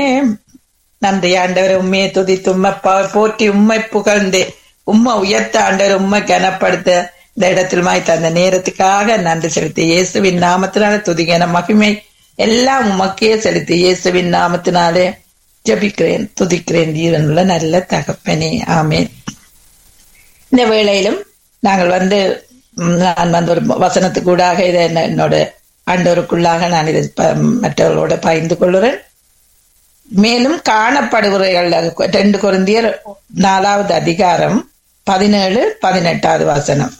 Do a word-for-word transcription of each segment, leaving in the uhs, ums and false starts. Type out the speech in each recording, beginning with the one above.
நன்றி ஆண்டவர், உண்மையை துதித்து உண்மை போற்றி உண்மை புகழ்ந்து உண்மை உயர்த்த ஆண்டவர் உண்மை கனப்படுத்த இந்த இடத்திலுமாய் தந்த நேரத்துக்காக நன்றி செலுத்தி இயேசுவின் நாமத்தினால துதிகன மகிமை எல்லாம் உமக்கே செலுத்தி இயேசுவின் நாமத்தினாலே ஜபிக்கிறேன் துதிக்கிறேன் ஜீவனுள்ள நல்ல தகப்பனே, ஆமேன். இந்த வேளையிலும் நாங்கள் வந்து நான் வந்து ஒரு வசனத்துக்கூடாக இதை என்னோட ஆண்டவருக்குள்ளாக நான் இதை மற்றவர்களோட பகிர்ந்து கொள்கிறேன். மேலும் காணப்படுகிறவர்கள் ரெண்டு கொரிந்தியர் நாலாவது அதிகாரம் பதினேழு பதினெட்டாவது வசனம்.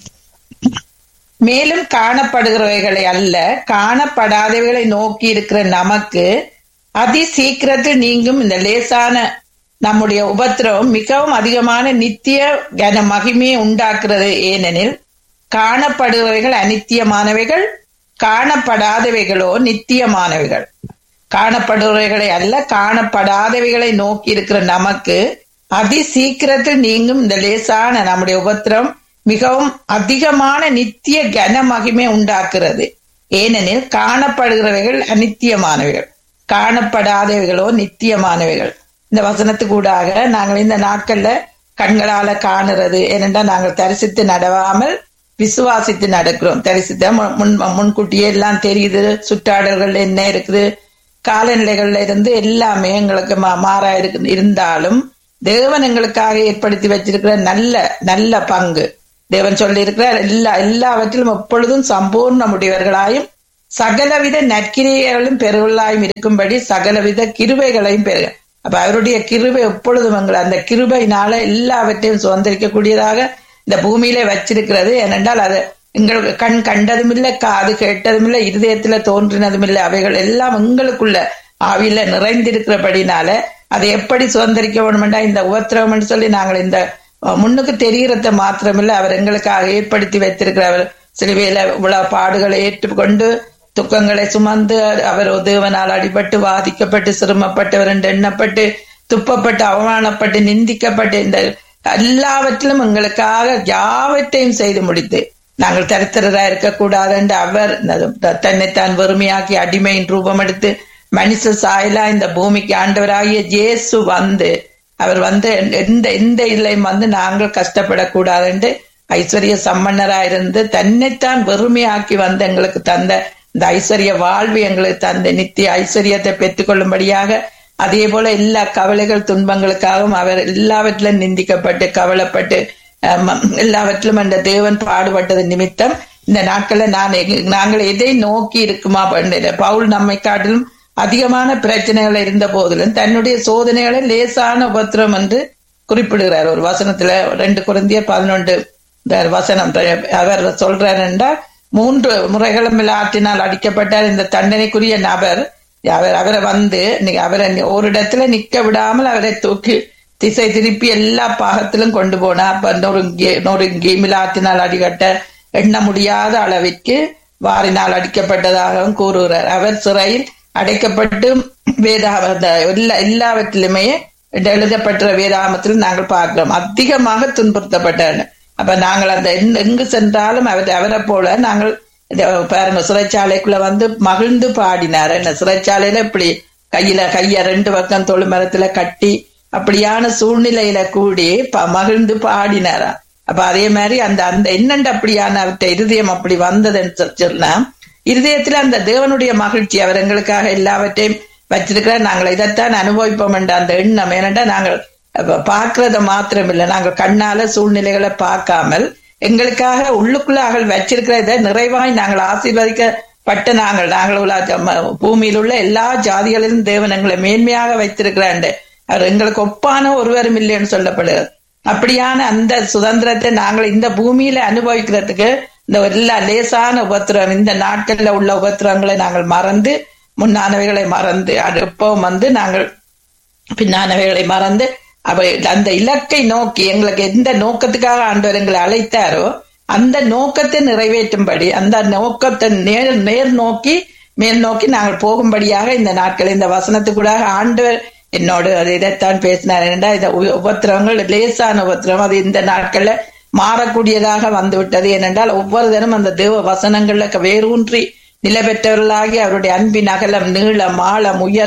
மேலும் காணப்படுகிறவைகளை அல்ல, காணப்படாதவைகளை நோக்கி இருக்கிற நமக்கு அதி சீக்கிரத்தில் நீங்கும் இந்த லேசான நம்முடைய உபத்திரவம் மிகவும் அதிகமான நித்திய கன மகிமையை உண்டாக்குறது. ஏனெனில் காணப்படுகிறவைகள் அநித்தியமானவைகள், காணப்படாதவைகளோ நித்தியமானவைகள். காணப்படுகிறவைகளை அல்ல, காணப்படாதவைகளை நோக்கி இருக்கிற நமக்கு அதி சீக்கிரத்தில் நீங்கும் இந்த லேசான நம்முடைய உபத்திரம் மிகவும் அதிகமான நித்திய கன மகிமை உண்டாக்குறது. ஏனெனில் காணப்படுகிறவைகள் அநித்தியமானவைகள், காணப்படாதவைகளோ நித்தியமானவைகள். இந்த வசனத்துக்கூடாக நாங்கள் இந்த நாட்கள்ல கண்களால காணுறது ஏனென்றால் நாங்கள் தரிசித்து நடவாமல் விசுவாசித்து நடக்கிறோம். தரிசித்த முன் முன்கூட்டியே எல்லாம் தெரியுது, சுற்றாடல்கள் என்ன இருக்குது, காலநிலைகள்ல இருந்து எல்லாமே எங்களுக்கு மாறா இருக்கு. இருந்தாலும் தேவன் எங்களுக்காக ஏற்படுத்தி வச்சிருக்கிற நல்ல நல்ல பங்கு தேவன் சொல்லி இருக்கிறார். எல்லா எல்லாவற்றிலும் எப்பொழுதும் சம்பூர்ண முடிவர்களாயும் சகலவித நற்கிரியைகளும் பெருவர்களாயும் இருக்கும்படி சகலவித கிருபைகளையும் பெரு. அப்ப அவருடைய கிருபை எப்பொழுதும் எங்கள் அந்த கிருபையினால எல்லாவற்றையும் சுதந்திரிக்க கூடியதாக இந்த பூமியில வச்சிருக்கிறது. ஏனென்றால் அது எங்களுக்கு கண் கண்டதும் இல்லை, காது கேட்டதும் இல்லை, இருதயத்துல தோன்றினதும் இல்லை. அவைகள் எல்லாம் எங்களுக்குள்ள ஆவியில நிறைந்திருக்கிறபடினால அதை எப்படி சுதந்திரிக்க வேணுமெண்டா இந்த உபத்திரவம் சொல்லி நாங்கள் இந்த முன்னுக்கு தெரிகிறத மாத்திரமில்லை, அவர் எங்களுக்காக ஏற்படுத்தி வைத்திருக்கிற அவர் சிலுவையில இவ்வளவு பாடுகளை ஏற்றுக்கொண்டு துக்கங்களை சுமந்து அவர் தேவனால் அடிபட்டு வாதிக்கப்பட்டு சிரமப்பட்டவர் என்று எண்ணப்பட்டு துப்பப்பட்டு அவமானப்பட்டு நிந்திக்கப்பட்டு இந்த எல்லாவற்றிலும் எங்களுக்காக யாவற்றையும் செய்து முடித்து நாங்கள் தரித்திரரா இருக்கக்கூடாது என்று அவர் தன்னைத்தான் வெறுமையாக்கி அடிமையின் ரூபம் எடுத்து மனுஷ சாயலா இந்த பூமிக்கு ஆண்டவராகிய இயேசு வந்து அவர் வந்து எந்த எந்த இல்லையும் வந்து நாங்கள் கஷ்டப்படக்கூடாது என்று ஐஸ்வர்ய சம்பன்னராயிருந்து தன்னைத்தான் வெறுமையாக்கி வந்து எங்களுக்கு தந்த இந்த ஐஸ்வர்ய வாழ்வு எங்களுக்கு தந்த நித்திய ஐஸ்வர்யத்தை பெற்றுக் கொள்ளும்படியாக அதே போல எல்லா கவலைகள் துன்பங்களுக்காகவும் அவர் எல்லாவற்றிலும் நிந்திக்கப்பட்டு கவலைப்பட்டு எல்லாவற்றிலும் அந்த தேவன் பாடுபட்டது நிமித்தம் இந்த நாட்கள்ல நான் நாங்கள் எதை நோக்கி இருக்குமா பவுல் நம்மை காட்டிலும் அதிகமான பிரச்சனைகள் இருந்த போதிலும் தன்னுடைய சோதனைகளை லேசான உபத்திரம் என்று குறிப்பிடுகிறார். ஒரு வசனத்துல ரெண்டு கொரிந்தியர் பதினொன்று வசனம் அவர் சொல்றார் என்றால் மூன்று முறைகளும் ஆற்றினால் அடிக்கப்பட்டார். இந்த தண்டனைக்குரிய நபர் அவர் அவரை வந்து அவரை ஒரு இடத்துல நிக்க விடாமல் அவரை தூக்கி திசை திருப்பி எல்லா பாகத்திலும் கொண்டு போனா அப்ப நொறுங்கி நொறுங்கி மிலாத்தினால் அடிக்கட்ட எண்ண முடியாத அளவிற்கு வாரினால் அடிக்கப்பட்டதாகவும் கூறுகிறார். அவர் சிறையில் அடைக்கப்பட்டு வேதாந்த எல்லா எல்லாவற்றிலுமே எழுதப்பட்ட வேதாமத்தில் நாங்கள் பார்க்கிறோம் அதிகமாக துன்புறுத்தப்பட்டார். அப்ப நாங்கள் அந்த எங்கு சென்றாலும் அவர் அவரை போல நாங்கள் பாருங்க சிறைச்சாலைக்குள்ள வந்து மகிழ்ந்து பாடினார். என்ன சிறைச்சாலையில இப்படி கையில கைய ரெண்டு பக்கம் தொழு மரத்துல கட்டி அப்படியான சூழ்நிலையில கூடி மகிழ்ந்து பாடினாரா. அப்ப அதே மாதிரி அந்த அந்த என்னண்டு அப்படியான அவற்றை இருதயம் அப்படி வந்ததுன்னு சொன்னா இருதயத்துல அந்த தேவனுடைய மகிழ்ச்சி அவர் எங்களுக்காக எல்லாவற்றையும் வச்சிருக்கிறார். நாங்கள் இதைத்தான் அனுபவிப்போம் என்ற அந்த எண்ணம் ஏனென்றா நாங்கள் பார்க்கறத மாத்திரம் இல்லை, நாங்கள் கண்ணால சூழ்நிலைகளை பார்க்காமல் எங்களுக்காக உள்ளுக்குள்ள அவள் வச்சிருக்கிற இதை நிறைவாய் நாங்கள் ஆசீர்வதிக்கப்பட்ட நாங்கள் நாங்கள் பூமியில் உள்ள எல்லா ஜாதிகளிலும் தேவன் எங்களை மேன்மையாக வைத்திருக்கிறாண்டு அவர் எங்களுக்கு ஒப்பான ஒருவரும் இல்லைன்னு சொல்லப்படுகிறது. அப்படியான அந்த சுதந்திரத்தை நாங்கள் இந்த பூமியில அனுபவிக்கிறதுக்கு இந்த எல்லா லேசான உபத்திரம் இந்த நாட்கள்ல உள்ள உபத்திரங்களை நாங்கள் மறந்து முன்னானவைகளை மறந்து அது எப்பவும் வந்து நாங்கள் பின்னானவைகளை மறந்து அவை அந்த இலக்கை நோக்கி எங்களுக்கு எந்த நோக்கத்துக்காக ஆண்டவர் எங்களை அழைத்தாரோ அந்த நோக்கத்தை நிறைவேற்றும்படி அந்த நோக்கத்தை நேர் நேர் நோக்கி மேல் நோக்கி நாங்கள் போகும்படியாக இந்த நாட்கள் இந்த வசனத்துக்கூடாக ஆண்டவர் என்னோடு அது இதைத்தான் பேசினார். ஏனென்றா இந்த உபத்திரவங்கள் லேசான உபத்திரவம் அது இந்த நாட்கள்ல மாறக்கூடியதாக வந்து விட்டது. ஏனென்றால் ஒவ்வொரு தினம் அந்த தேவ வசனங்கள்ல வேரூன்றி நிலை பெற்றவர்களாகி அவருடைய அன்பின் அகலம் நீளம் ஆழம் உயரம்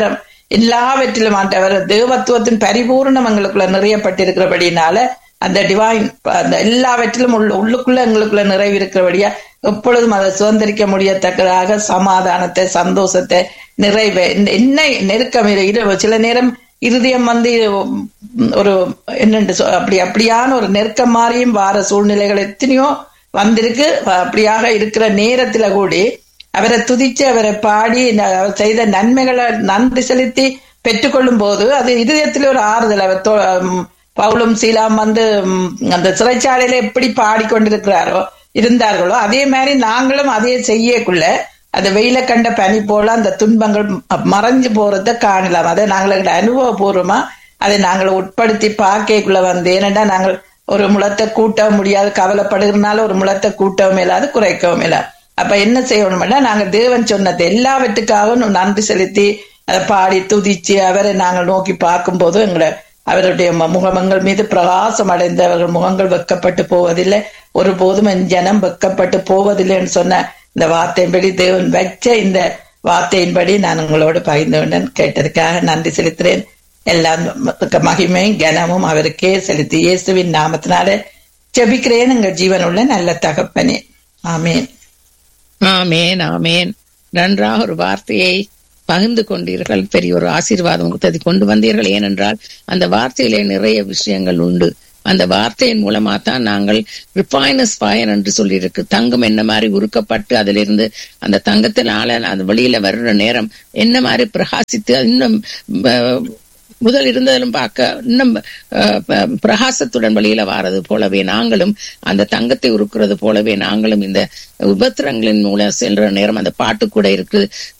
எல்லாவற்றிலும் ஆண்டவர் தேவத்துவத்தின் பரிபூர்ணம் எங்களுக்குள்ள நிறையப்பட்டிருக்கிறபடினால அந்த டிவைன் அந்த எல்லாவற்றிலும் உள்ள உள்ளுக்குள்ள எங்களுக்குள்ள நிறைவு இருக்கிறபடியா எப்பொழுதும் அதை சுதந்திரிக்க முடியத்தக்கதாக சமாதானத்தை, சந்தோஷத்தை, நிறைவை, என்ன நெருக்கம் இரவு சில நேரம் இருதயம் வந்து ஒரு என்னென்று அப்படி அப்படியான ஒரு நெருக்கம் மாறியும் வார சூழ்நிலைகள் எத்தனையோ வந்திருக்கு. அப்படியாக இருக்கிற நேரத்துல கூடி அவரை துதிச்சு அவரை பாடி அவர் செய்த நன்மைகளை நன்றி செலுத்தி பெற்றுக்கொள்ளும் போது அது இதயத்துல ஒரு ஆறுதல். அவர் பவுலும் சீலாம் வந்து அந்த சிறைச்சாலையில எப்படி பாடிக்கொண்டிருக்கிறாரோ இருந்தார்களோ அதே மாதிரி நாங்களும் அதே செய்யக்குள்ள அந்த வெயில கண்ட பனி போல அந்த துன்பங்கள் மறைஞ்சு போறத காணலாம். அதை நாங்கள் அனுபவபூர்வமா அதை நாங்கள் உட்படுத்தி பார்க்கக்குள்ள வந்து ஏனென்றா நாங்கள் ஒரு முளத்தை கூட்டவும் முடியாது, கவலைப்படுகிறதுனால ஒரு முளத்தை கூட்டவும் இல்லாது குறைக்கவும் இல்லாது. அப்ப என்ன செய்யணும்னா நாங்க தேவன் சொன்னது எல்லாவற்றுக்காகவும் நன்றி செலுத்தி அதை பாடி துதிச்சு அவரை நாங்கள் நோக்கி பார்க்கும் போது எங்களை அவருடைய முகங்கள் மீது பிரகாசம் அடைந்த அவர்கள் முகங்கள் வெக்கப்பட்டு போவதில்லை, ஒருபோதும் என் ஜனம் வெக்கப்பட்டு போவதில்லைன்னு சொன்ன இந்த வார்த்தையின்படி தேவன் வச்ச இந்த வார்த்தையின்படி நான் உங்களோடு பகிர்ந்து கேட்டதுக்காக நன்றி செலுத்துறேன். எல்லாம் மகிமையும் கனமும் அவருக்கே செலுத்தி இயேசுவின் நாமத்தினால ஜெபிக்கிறேன் எங்கள் ஜீவனுள்ள நல்ல தகப்பனே. ஆமேன், ஆமேன், ஆமேன். நன்றாக ஒரு வார்த்தையை பகிர்ந்து கொண்டீர்கள். பெரிய ஒரு ஆசீர்வாதம் கொடுத்ததை கொண்டு வந்தீர்கள். ஏனென்றால் அந்த வார்த்தையிலே நிறைய விஷயங்கள் உண்டு. அந்த வார்த்தையின் மூலமா தான் நாங்கள் ரிஃபைனஸ் ஃபயர் என்று சொல்லி இருக்கு. தங்கம் என்ன மாதிரி உருக்கப்பட்டு அதிலிருந்து அந்த தங்கத்தினால அது வெளியில வர்ற நேரம் என்ன மாதிரி பிரகாசித்து இன்னும் முதல் இருந்ததிலும் பார்க்க இன்னும் பிரகாசத்துடன் வெளியில வாரது போலவே நாங்களும் அந்த தங்கத்தை உருக்குறது போலவே நாங்களும் இந்த உபத்திரங்களின் மூலம் செல்ற நேரம் அந்த பாட்டு கூட இருக்கு.